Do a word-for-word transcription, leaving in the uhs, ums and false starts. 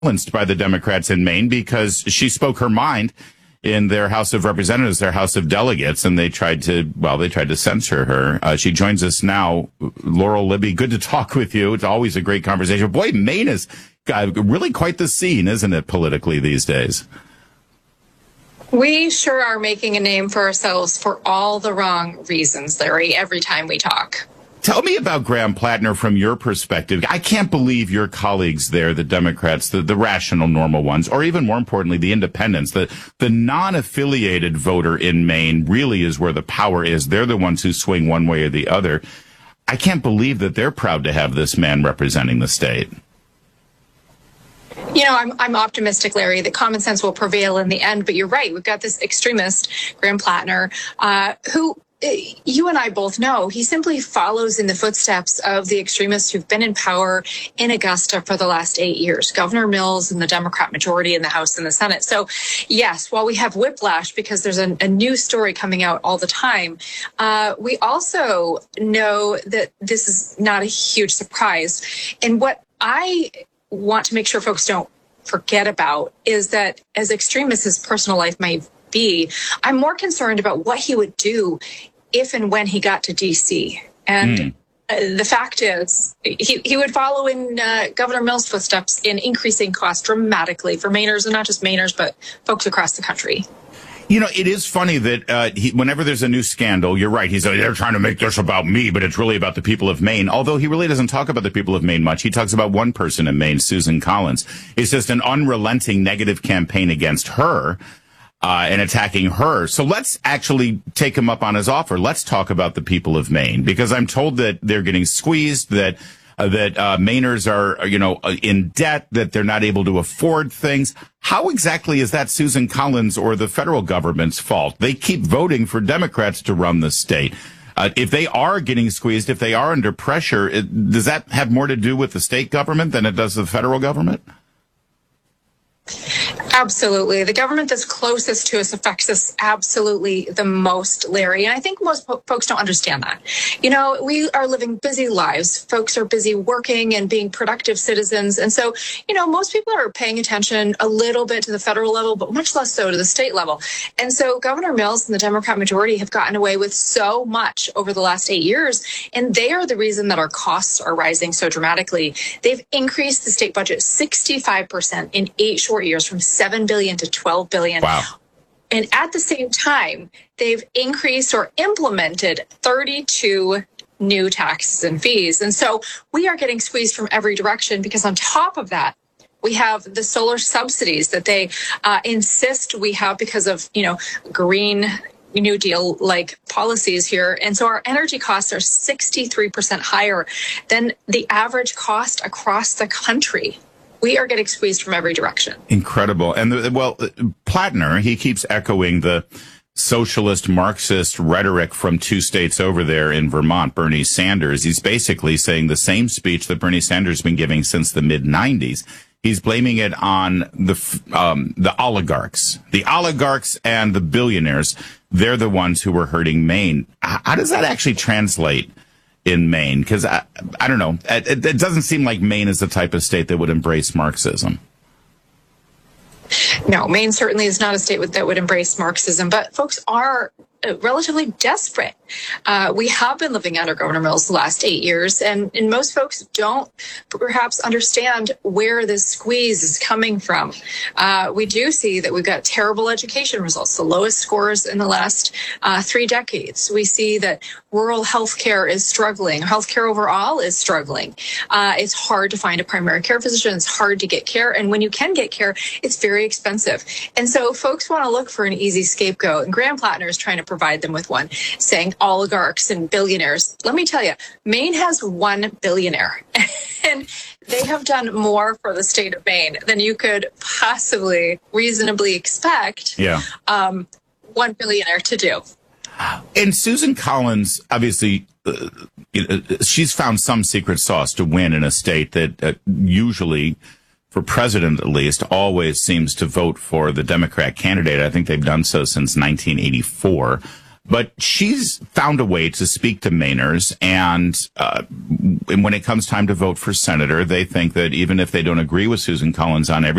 silenced by the Democrats in Maine because she spoke her mind in their House of Representatives, their House of Delegates, and they tried to, well, they tried to censor her. Uh, she joins us now. Laurel Libby, good to talk with you. It's always a great conversation. Boy, Maine is uh, really quite the scene, isn't it, politically these days? We sure are making a name for ourselves for all the wrong reasons, Larry, every time we talk. Tell me about Graham Plattner from your perspective. I can't believe your colleagues there, the Democrats, the, the rational, normal ones, or even more importantly, the independents, the, the non-affiliated voter in Maine really is where the power is. They're the ones who swing one way or the other. I can't believe that they're proud to have this man representing the state. You know, I'm I'm optimistic, Larry, that common sense will prevail in the end. But you're right. We've got this extremist, Graham Plattner, uh, who you and I both know he simply follows in the footsteps of the extremists who've been in power in Augusta for the last eight years, Governor Mills and the Democrat majority in the House and the Senate. So, yes, while we have whiplash because there's a, a new story coming out all the time, uh, we also know that this is not a huge surprise. And what I want to make sure folks don't forget about is that as extreme as his personal life might be, I'm more concerned about what he would do if and when he got to D C. And mm. uh, the fact is, he, he would follow in uh, Governor Mills' footsteps in increasing costs dramatically for Mainers, and not just Mainers, but folks across the country. You know, it is funny that uh, he, whenever there's a new scandal, you're right, he's uh, they're trying to make this about me, but it's really about the people of Maine. Although he really doesn't talk about the people of Maine much. He talks about one person in Maine, Susan Collins. It's just an unrelenting negative campaign against her. Uh, and attacking her. So let's actually take him up on his offer. Let's talk about the people of Maine, because I'm told that they're getting squeezed, that uh, that uh, Mainers are, you know, in debt, that they're not able to afford things. How exactly is that Susan Collins or the federal government's fault? They keep voting for Democrats to run the state. Uh, if they are getting squeezed, if they are under pressure, it, does that have more to do with the state government than it does the federal government? Absolutely. The government that's closest to us affects us absolutely the most, Larry. And I think most po- folks don't understand that. You know, we are living busy lives. Folks are busy working and being productive citizens. And so, you know, most people are paying attention a little bit to the federal level, but much less so to the state level. And so Governor Mills and the Democrat majority have gotten away with so much over the last eight years. And they are the reason that our costs are rising so dramatically. They've increased the state budget sixty-five percent in eight short years, from seven billion dollars to twelve billion dollars. Wow. And at the same time, they've increased or implemented thirty-two new taxes and fees. And so we are getting squeezed from every direction, because on top of that, we have the solar subsidies that they uh, insist we have because of, you know, Green New Deal like policies here. And so our energy costs are sixty-three percent higher than the average cost across the country. We are getting squeezed from every direction. Incredible. And, the, well, Plattner, he keeps echoing the socialist Marxist rhetoric from two states over there in Vermont, Bernie Sanders. He's basically saying the same speech that Bernie Sanders has been giving since the mid nineties. He's blaming it on the um, the oligarchs. The oligarchs and the billionaires, they're the ones who were hurting Maine. How does that actually translate in Maine? Because I, I don't know. It, it doesn't seem like Maine is the type of state that would embrace Marxism. No, Maine certainly is not a state that would embrace Marxism, but folks are relatively desperate. Uh, we have been living under Governor Mills the last eight years, and, and most folks don't perhaps understand where this squeeze is coming from. Uh, we do see that we've got terrible education results, the lowest scores in the last uh, three decades. We see that rural health care is struggling. Healthcare overall is struggling. Uh, it's hard to find a primary care physician. It's hard to get care. And when you can get care, it's very expensive. And so folks want to look for an easy scapegoat. And Graham Plattner is trying to provide them with one, saying oligarchs and billionaires. Let me tell you, Maine has one billionaire. And they have done more for the state of Maine than you could possibly reasonably expect yeah. um, one billionaire to do. And Susan Collins, obviously, uh, she's found some secret sauce to win in a state that uh, usually, for president at least, always seems to vote for the Democrat candidate. I think they've done so since nineteen eighty-four. But she's found a way to speak to Mainers, and, uh, and when it comes time to vote for senator, they think that even if they don't agree with Susan Collins on everything,